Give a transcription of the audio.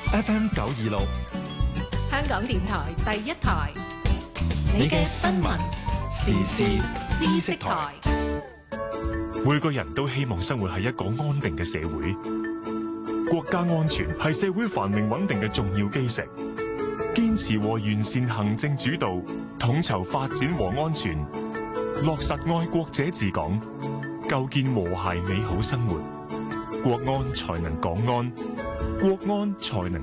FM 926， 香港電台第一台， 你嘅新聞時事知識台。 每個人都希望生活喺一個安定嘅社會，國家安全係社會繁榮穩定嘅重要基石。堅持和完善行政主導，統籌發展和安全，落實愛國者治港，構建和諧美好生活，國安才能港安，國安才能